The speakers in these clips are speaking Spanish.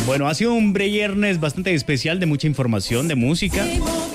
Bueno, ha sido un viernes bastante especial de mucha información, de música.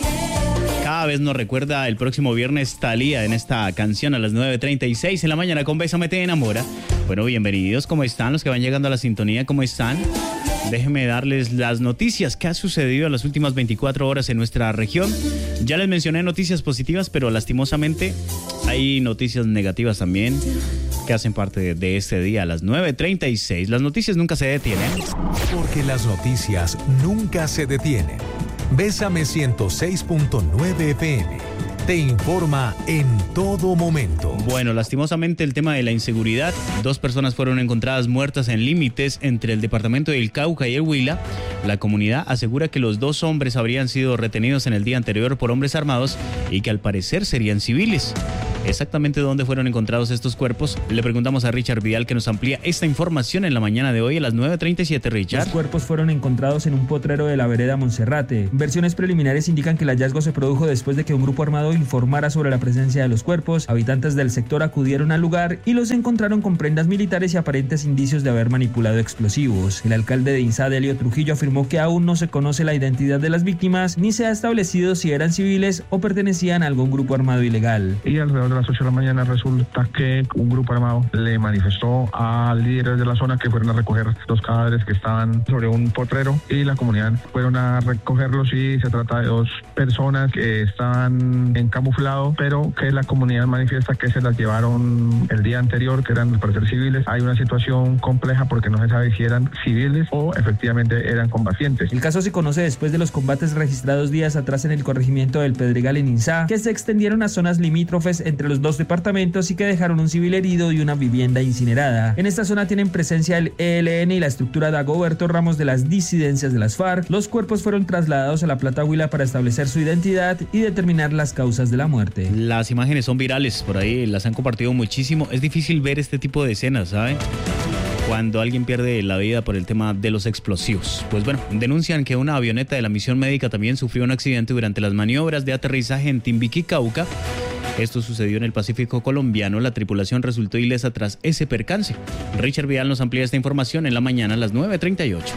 Cada vez nos recuerda el próximo viernes Thalía en esta canción a las 9:36 en la mañana con Bésame Te Enamora. Bueno, bienvenidos, ¿cómo están? Los que van llegando a la sintonía, ¿cómo están? Déjenme darles las noticias que ha sucedido en las últimas 24 horas en nuestra región. Ya les mencioné noticias positivas, pero lastimosamente hay noticias negativas también que hacen parte de este día a las 9:36. Las noticias nunca se detienen. Porque las noticias nunca se detienen. Bésame 106.9 FM. Te informa en todo momento. Bueno, lastimosamente el tema de la inseguridad. 2 personas fueron encontradas muertas en límites entre el departamento del Cauca y el Huila. La comunidad asegura que los 2 hombres habrían sido retenidos en el día anterior por hombres armados y que al parecer serían civiles. Exactamente dónde fueron encontrados estos cuerpos, le preguntamos a Richard Vidal, que nos amplía esta información en la mañana de hoy a las 9:37. Richard. Los cuerpos fueron encontrados en un potrero de la vereda Monserrate. Versiones preliminares indican que el hallazgo se produjo después de que un grupo armado informara sobre la presencia de los cuerpos. Habitantes del sector acudieron al lugar y los encontraron con prendas militares y aparentes indicios de haber manipulado explosivos. El alcalde de Inzá, Delio Trujillo, afirmó que aún no se conoce la identidad de las víctimas ni se ha establecido si eran civiles o pertenecían a algún grupo armado ilegal. Y alrededor de las 8 de la mañana resulta que un grupo armado le manifestó a líderes de la zona que fueron a recoger los cadáveres que estaban sobre un potrero, y la comunidad fueron a recogerlos, y se trata de 2 personas que estaban en camuflado, pero que la comunidad manifiesta que se las llevaron el día anterior, que eran al parecer civiles. Hay una situación compleja porque no se sabe si eran civiles o efectivamente eran combatientes. El caso se conoce después de los combates registrados días atrás en el corregimiento del Pedregal en Inzá, que se extendieron a zonas limítrofes entre los 2 departamentos y que dejaron un civil herido y una vivienda incinerada. En esta zona tienen presencia el ELN y la estructura Dagoberto Ramos de las disidencias de las FARC. Los cuerpos fueron trasladados a La Plata, Huila, para establecer su identidad y determinar las causas de la muerte. Las imágenes son virales, por ahí las han compartido muchísimo. Es difícil ver este tipo de escenas, ¿saben? Cuando alguien pierde la vida por el tema de los explosivos. Pues bueno, denuncian que una avioneta de la misión médica también sufrió un accidente durante las maniobras de aterrizaje en Timbiquí, Cauca. Esto sucedió en el Pacífico colombiano. La tripulación resultó ilesa tras ese percance. Richard Vidal nos amplía esta información en la mañana a las 9:38.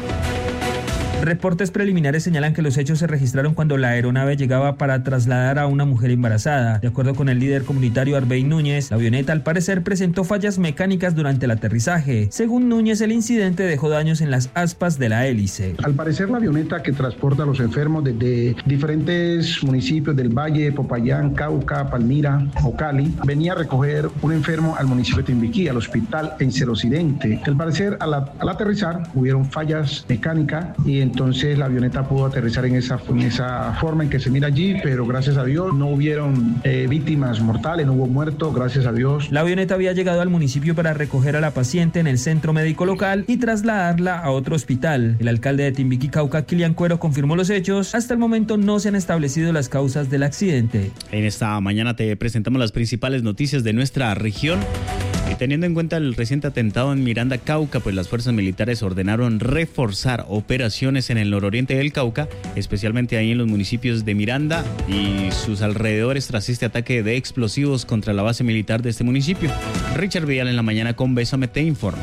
Reportes preliminares señalan que los hechos se registraron cuando la aeronave llegaba para trasladar a una mujer embarazada. De acuerdo con el líder comunitario Arbey Núñez, la avioneta al parecer presentó fallas mecánicas durante el aterrizaje. Según Núñez, el incidente dejó daños en las aspas de la hélice. Al parecer, la avioneta que transporta a los enfermos desde diferentes municipios del Valle, Popayán, Cauca, Palmira o Cali, venía a recoger un enfermo al municipio de Timbiquí, al hospital en Ceroccidente. Al parecer, al aterrizar, hubieron fallas mecánicas y entonces la avioneta pudo aterrizar en esa forma en que se mira allí, pero gracias a Dios no hubieron víctimas mortales, no hubo muertos, gracias a Dios. La avioneta había llegado al municipio para recoger a la paciente en el centro médico local y trasladarla a otro hospital. El alcalde de Timbiquí, Cauca, Kilian Cuero, confirmó los hechos. Hasta el momento no se han establecido las causas del accidente. En esta mañana te presentamos las principales noticias de nuestra región. Y teniendo en cuenta el reciente atentado en Miranda, Cauca, pues las fuerzas militares ordenaron reforzar operaciones en el nororiente del Cauca, especialmente ahí en los municipios de Miranda y sus alrededores tras este ataque de explosivos contra la base militar de este municipio. Richard Vidal en la mañana con Bésame te informa.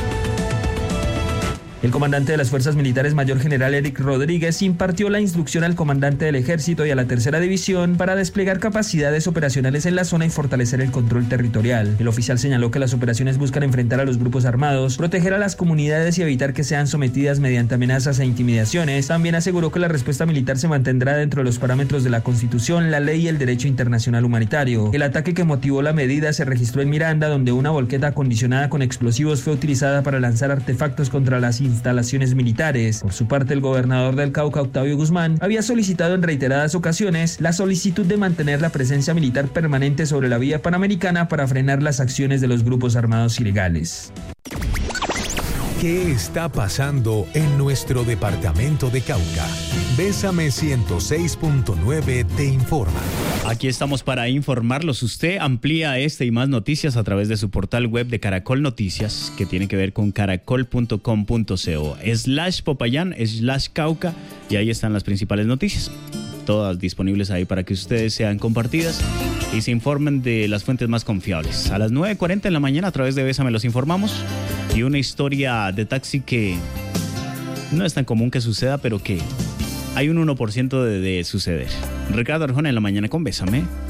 El comandante de las Fuerzas Militares, Mayor General Eric Rodríguez, impartió la instrucción al comandante del Ejército y a la Tercera División para desplegar capacidades operacionales en la zona y fortalecer el control territorial. El oficial señaló que las operaciones buscan enfrentar a los grupos armados, proteger a las comunidades y evitar que sean sometidas mediante amenazas e intimidaciones. También aseguró que la respuesta militar se mantendrá dentro de los parámetros de la Constitución, la ley y el derecho internacional humanitario. El ataque que motivó la medida se registró en Miranda, donde una volqueta acondicionada con explosivos fue utilizada para lanzar artefactos contra las instalaciones militares. Por su parte, el gobernador del Cauca, Octavio Guzmán, había solicitado en reiteradas ocasiones la solicitud de mantener la presencia militar permanente sobre la vía panamericana para frenar las acciones de los grupos armados ilegales. ¿Qué está pasando en nuestro departamento de Cauca? Bésame 106.9 te informa. Aquí estamos para informarlos. Usted amplía este y más noticias a través de su portal web de Caracol Noticias, que tiene que ver con caracol.com.co/Popayán/Cauca, y ahí están las principales noticias. Todas disponibles ahí para que ustedes sean compartidas y se informen de las fuentes más confiables. A las 9:40 en la mañana a través de Bésame los informamos, y una historia de taxi que no es tan común que suceda, pero que hay un 1% de suceder. Ricardo Arjona en la mañana con Bésame.